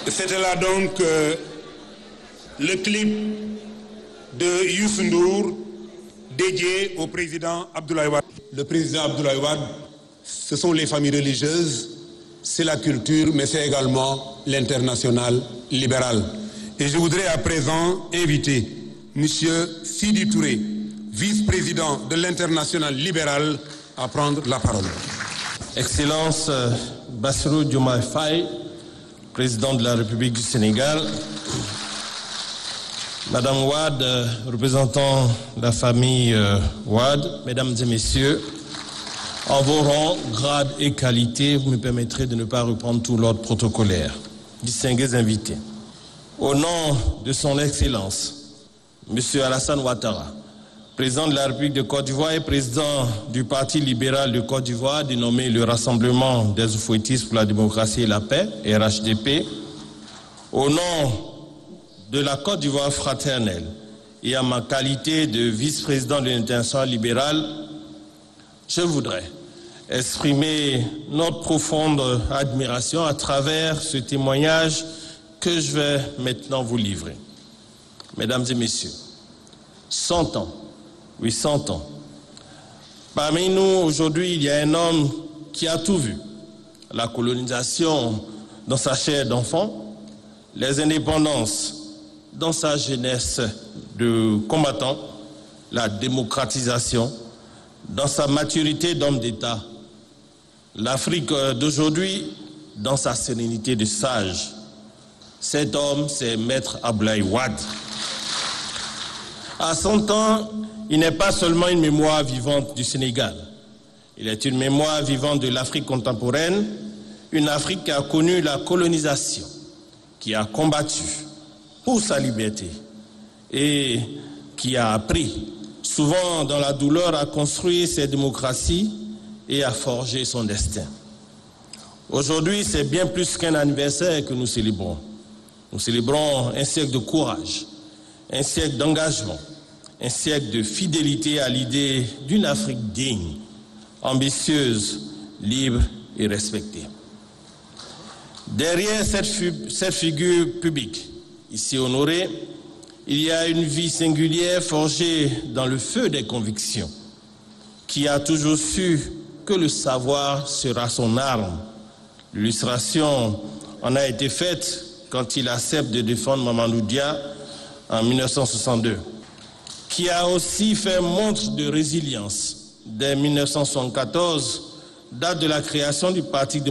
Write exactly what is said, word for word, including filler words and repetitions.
C'était là donc euh, le clip de Youssou Ndour dédié au président Abdoulaye Wade. Le président Abdoulaye Wade, ce sont les familles religieuses, c'est la culture, mais c'est également l'international libéral. Et je voudrais à présent inviter M. Sidi Touré, vice-président de l'international libéral, à prendre la parole. Excellence Bassirou Diomaye Faye, président de la République du Sénégal, Madame Wade, représentant la famille Wade, Mesdames et Messieurs, en vos rangs, grades et qualités, vous me permettrez de ne pas reprendre tout l'ordre protocolaire. Distingués invités, au nom de son Excellence, Monsieur Alassane Ouattara, président de la République de Côte d'Ivoire et président du Parti libéral de Côte d'Ivoire, dénommé le Rassemblement des Oufouettistes pour la démocratie et la paix, R H D P, au nom de la Côte d'Ivoire fraternelle et en ma qualité de vice-président de l'international libéral, je voudrais exprimer notre profonde admiration à travers ce témoignage que je vais maintenant vous livrer. Mesdames et messieurs, cent ans, oui cent ans. Parmi nous, aujourd'hui, il y a un homme qui a tout vu. La colonisation dans sa chair d'enfant, les indépendances dans sa jeunesse de combattant, la démocratisation dans sa maturité d'homme d'État, l'Afrique d'aujourd'hui dans sa sérénité de sage. Cet homme, c'est Maître Abdoulaye Wade. À cent ans, il n'est pas seulement une mémoire vivante du Sénégal. Il est une mémoire vivante de l'Afrique contemporaine, une Afrique qui a connu la colonisation, qui a combattu pour sa liberté et qui a appris, souvent dans la douleur, à construire ses démocraties et à forger son destin. Aujourd'hui, c'est bien plus qu'un anniversaire que nous célébrons. Nous célébrons un siècle de courage, un siècle d'engagement, un siècle de fidélité à l'idée d'une Afrique digne, ambitieuse, libre et respectée. Derrière cette, fu- cette figure publique, ici honorée, il y a une vie singulière forgée dans le feu des convictions, qui a toujours su que le savoir sera son arme. L'illustration en a été faite quand il accepte de défendre Mamadou Dia en mille neuf cent soixante-deux, qui a aussi fait montre de résilience dès mille neuf cent soixante-quatorze, date de la création du Parti démocratique